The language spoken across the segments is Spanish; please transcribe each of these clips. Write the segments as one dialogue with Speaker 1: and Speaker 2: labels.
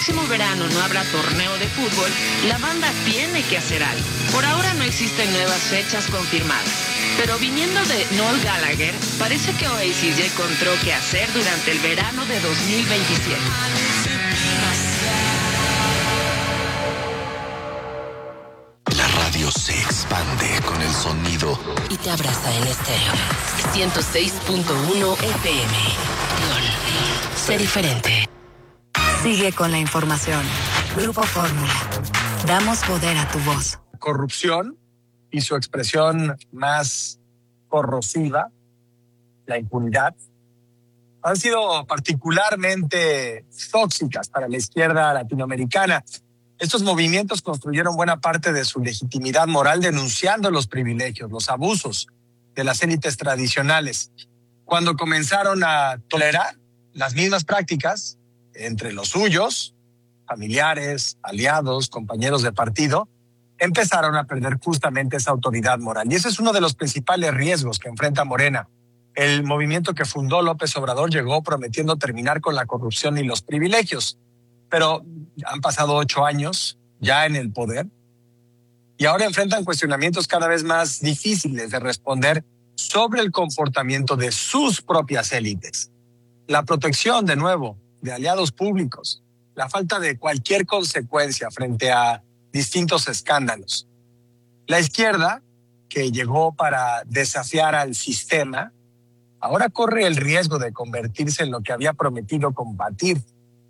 Speaker 1: próximo verano no habrá torneo de fútbol, la banda tiene que hacer algo. Por ahora no existen nuevas fechas confirmadas, pero viniendo de Noel Gallagher, parece que Oasis ya encontró qué hacer durante el verano de 2027.
Speaker 2: La radio se expande con el sonido
Speaker 3: y te abraza en estéreo. 106.1 FM. Sé diferente.
Speaker 4: Sigue con la información. Grupo Fórmula. Damos poder a tu voz.
Speaker 5: Corrupción y su expresión más corrosiva, la impunidad, han sido particularmente tóxicas para la izquierda latinoamericana. Estos movimientos construyeron buena parte de su legitimidad moral denunciando los privilegios, los abusos de las élites tradicionales. Cuando comenzaron a tolerar las mismas prácticas entre los suyos, familiares, aliados, compañeros de partido, empezaron a perder justamente esa autoridad moral. Y ese es uno de los principales riesgos que enfrenta Morena. El movimiento que fundó López Obrador llegó prometiendo terminar con la corrupción y los privilegios. Pero han pasado 8 años ya en el poder y ahora enfrentan cuestionamientos cada vez más difíciles de responder sobre el comportamiento de sus propias élites. La protección, de nuevo, de aliados públicos, la falta de cualquier consecuencia frente a distintos escándalos. La izquierda, que llegó para desafiar al sistema, ahora corre el riesgo de convertirse en lo que había prometido combatir.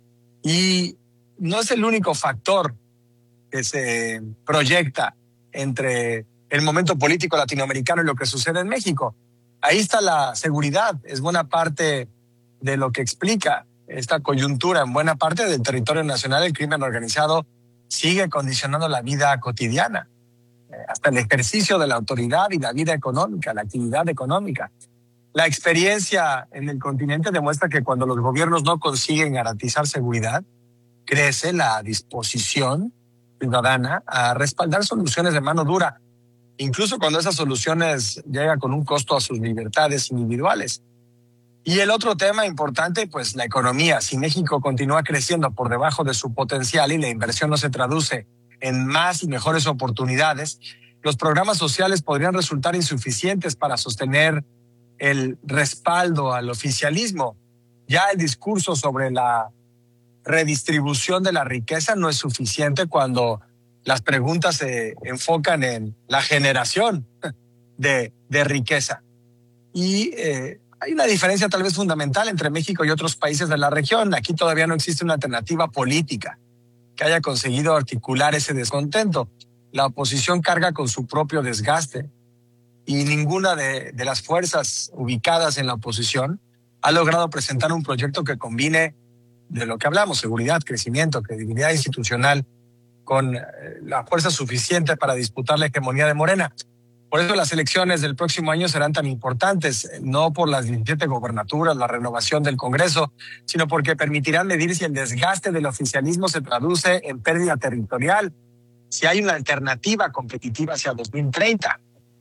Speaker 5: Y no es el único factor que se proyecta entre el momento político latinoamericano y lo que sucede en México. Ahí está la seguridad, es buena parte de lo que explica esta coyuntura. En buena parte del territorio nacional el crimen organizado sigue condicionando la vida cotidiana, hasta el ejercicio de la autoridad y la vida económica, la actividad económica. La experiencia en el continente demuestra que cuando los gobiernos no consiguen garantizar seguridad, crece la disposición ciudadana a respaldar soluciones de mano dura, incluso cuando esas soluciones llegan con un costo a sus libertades individuales. Y el otro tema importante, pues la economía. Si México continúa creciendo por debajo de su potencial y la inversión no se traduce en más y mejores oportunidades, los programas sociales podrían resultar insuficientes para sostener el respaldo al oficialismo. Ya el discurso sobre la redistribución de la riqueza no es suficiente cuando las preguntas se enfocan en la generación de riqueza. Y hay una diferencia tal vez fundamental entre México y otros países de la región. Aquí todavía no existe una alternativa política que haya conseguido articular ese descontento. La oposición carga con su propio desgaste y ninguna de las fuerzas ubicadas en la oposición ha logrado presentar un proyecto que combine de lo que hablamos, seguridad, crecimiento, credibilidad institucional, con la fuerza suficiente para disputar la hegemonía de Morena. Por eso las elecciones del próximo año serán tan importantes, no por las 17 gobernaturas, la renovación del Congreso, sino porque permitirán medir si el desgaste del oficialismo se traduce en pérdida territorial, si hay una alternativa competitiva hacia 2030.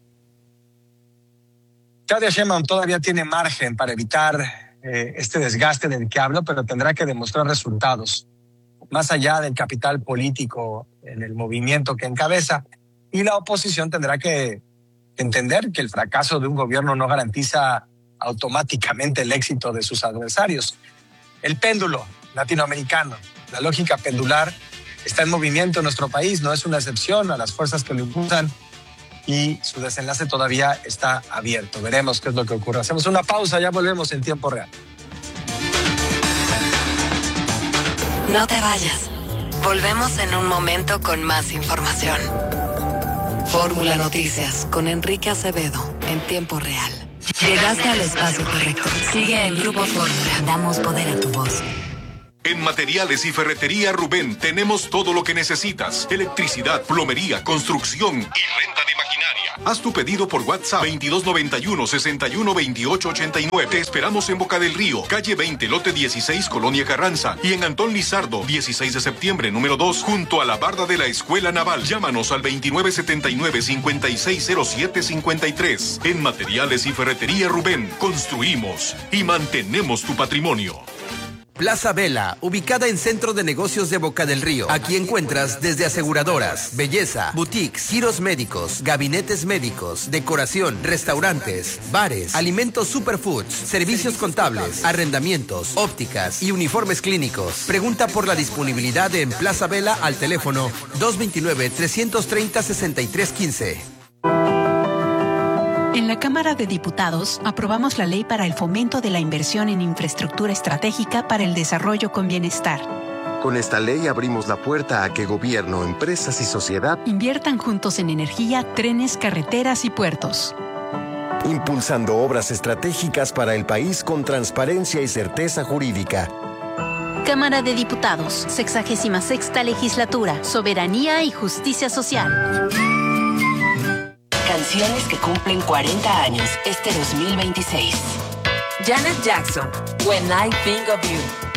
Speaker 5: Claudia Sheinbaum todavía tiene margen para evitar este desgaste del que hablo, pero tendrá que demostrar resultados, más allá del capital político en el movimiento que encabeza, y la oposición tendrá que entender que el fracaso de un gobierno no garantiza automáticamente el éxito de sus adversarios. El péndulo latinoamericano, la lógica pendular, está en movimiento en nuestro país, no es una excepción a las fuerzas que lo impulsan y su desenlace todavía está abierto. Veremos qué es lo que ocurre. Hacemos una pausa, ya volvemos en tiempo real.
Speaker 4: No te vayas. Volvemos en un momento con más información. Fórmula Noticias con Enrique Acevedo en tiempo real. Llegaste al espacio correcto. Sigue el Grupo Fórmula. Damos poder a tu voz.
Speaker 6: En Materiales y Ferretería Rubén tenemos todo lo que necesitas. Electricidad, plomería, construcción y renta de maquinaria. Haz tu pedido por WhatsApp 2291-612889. Te esperamos en Boca del Río, calle 20, lote 16, Colonia Carranza. Y en Antón Lizardo, 16 de septiembre, número 2, junto a la barda de la Escuela Naval. Llámanos al 2979-560753. En Materiales y Ferretería Rubén, construimos y mantenemos tu patrimonio.
Speaker 7: Plaza Vela, ubicada en Centro de Negocios de Boca del Río. Aquí encuentras desde aseguradoras, belleza, boutiques, giros médicos, gabinetes médicos, decoración, restaurantes, bares, alimentos superfoods, servicios contables, arrendamientos, ópticas y uniformes clínicos. Pregunta por la disponibilidad en Plaza Vela al teléfono 229-330-6315.
Speaker 8: En la Cámara de Diputados aprobamos la ley para el fomento de la inversión en infraestructura estratégica para el desarrollo con bienestar.
Speaker 9: Con esta ley abrimos la puerta a que gobierno, empresas y sociedad
Speaker 8: inviertan juntos en energía, trenes, carreteras y puertos.
Speaker 9: Impulsando obras estratégicas para el país con transparencia y certeza jurídica.
Speaker 10: Cámara de Diputados, 66ª Legislatura, Soberanía y Justicia Social.
Speaker 3: Canciones que cumplen 40 años este 2026.
Speaker 11: Janet Jackson, When I Think of You.